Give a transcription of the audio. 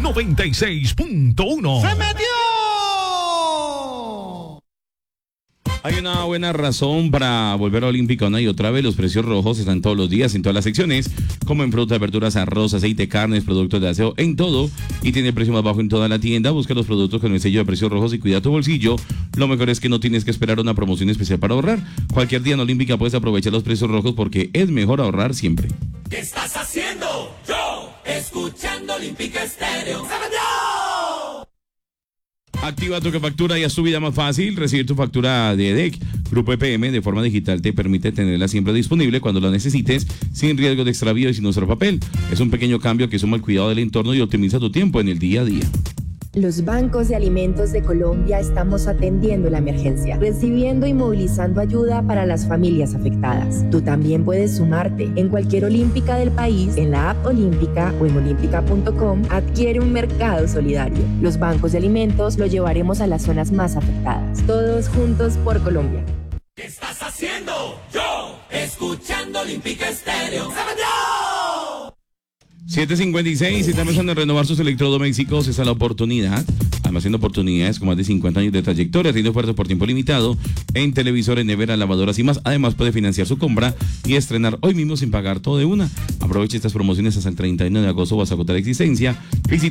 96.1. ¡Se metió! Hay una buena razón para volver a Olímpica una y otra vez. Los precios rojos están todos los días en todas las secciones, como en frutas, verduras, arroz, aceite, carnes, productos de aseo, en todo. Y tiene el precio más bajo en toda la tienda. Busca los productos con el sello de precios rojos y cuida tu bolsillo. Lo mejor es que no tienes que esperar una promoción especial para ahorrar. Cualquier día en Olímpica puedes aprovechar los precios rojos porque es mejor ahorrar siempre. ¿Qué estás haciendo? Yo, escuchando Olímpica Estéreo. ¡Se metió! Activa tu factura y haz tu vida más fácil. Recibir tu factura de EDEC. Grupo EPM de forma digital te permite tenerla siempre disponible cuando la necesites, sin riesgo de extravío y sin usar papel. Es un pequeño cambio que suma el cuidado del entorno y optimiza tu tiempo en el día a día. Los bancos de alimentos de Colombia estamos atendiendo la emergencia, recibiendo y movilizando ayuda para las familias afectadas. Tú también puedes sumarte. En cualquier Olímpica del país, en la app Olímpica o en olímpica.com, adquiere un mercado solidario. Los bancos de alimentos lo llevaremos a las zonas más afectadas. Todos juntos por Colombia. ¿Qué estás haciendo? Yo, escuchando Olímpica Estéreo. ¡Se metió! 756, si están pensando en renovar sus electrodomésticos, esa es la oportunidad. Además, tiene oportunidades con más de 50 años de trayectoria, tiene ofertas por tiempo limitado en televisores, neveras, lavadoras y más. Además, puede financiar su compra y estrenar hoy mismo sin pagar todo de una. Aproveche estas promociones hasta el 31 de agosto, vas a agotar existencia. Visita